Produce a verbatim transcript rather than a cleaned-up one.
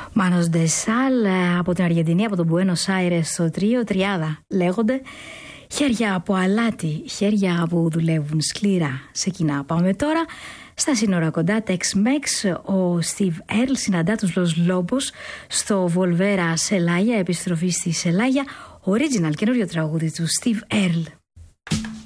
Μάνος Ντεσάλ από την Αργεντινή, από τον Μπουένος Άιρες, στο τρίο Τριάδα λέγονται. Χέρια από αλάτι, χέρια που δουλεύουν σκληρά σε κοινά. Πάμε τώρα στα σύνορα κοντά, Tex-Mex. Ο Steve Earle συναντά τους Los Lobos στο Volver a Celaya, επιστροφή στη Celaya. Original, καινούριο τραγούδι του Steve Earle.